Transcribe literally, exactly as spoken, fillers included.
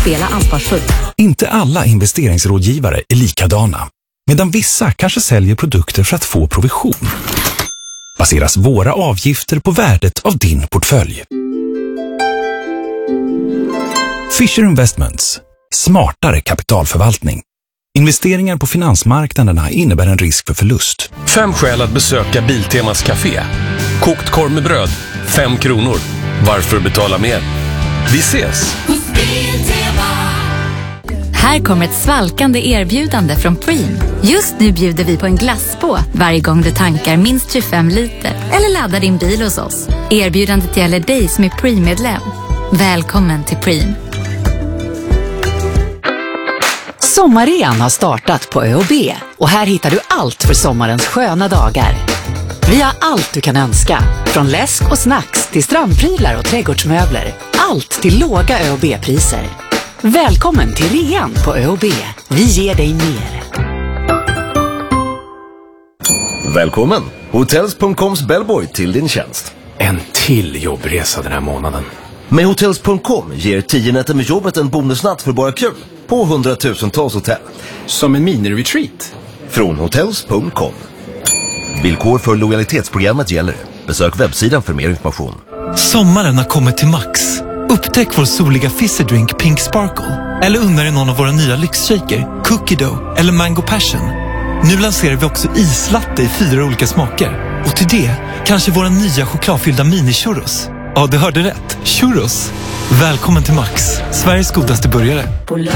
Spela ansvarsfullt. Inte alla investeringsrådgivare är likadana. Medan vissa kanske säljer produkter för att få provision, baseras våra avgifter på värdet av din portfölj. Fisher Investments. Smartare kapitalförvaltning. Investeringar på finansmarknaderna innebär en risk för förlust. Fem skäl att besöka Biltemas café. Kokt korv med bröd, fem kronor. Varför betala mer? Vi ses! Här kommer ett svalkande erbjudande från Preem. Just nu bjuder vi på en glassbåt varje gång du tankar minst tjugofem liter eller laddar din bil hos oss. Erbjudandet gäller dig som är Preem-medlem. Välkommen till Preem. Sommarrean har startat på Ö och B och här hittar du allt för sommarens sköna dagar. Vi har allt du kan önska, från läsk och snacks till strandprylar och trädgårdsmöbler. Allt till låga Ö och B-priser. Välkommen till rean på Ö och B. Vi ger dig mer. Välkommen! Hotels punkt coms bellboy till din tjänst. En till jobbresa den här månaden. Med Hotels punkt com ger tio nätter med jobbet en bonusnatt för bara kul på hundratusentals hotell. Som en mini-retreat. Från Hotels punkt com. Villkor för lojalitetsprogrammet gäller. Besök webbsidan för mer information. Sommaren har kommit till Max. Upptäck vår soliga fizzy drink Pink Sparkle. Eller unna dig någon av våra nya lyxshaker, Cookie Dough eller Mango Passion. Nu lanserar vi också islatte i fyra olika smaker. Och till det, kanske våra nya chokladfyllda mini-churros. Ja, du hörde rätt. Churros. Välkommen till Max, Sveriges godaste burgare.